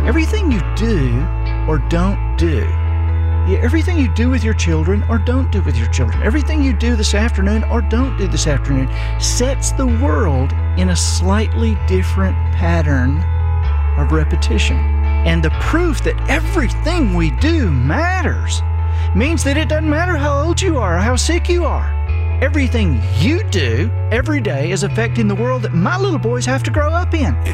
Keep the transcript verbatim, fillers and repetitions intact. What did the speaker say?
Everything you do or don't do, everything you do with your children or don't do with your children, everything you do this afternoon or don't do this afternoon sets the world in a slightly different pattern of repetition. And the proof that everything we do matters means that it doesn't matter how old you are or how sick you are. Everything you do every day is affecting the world that my little boys have to grow up in.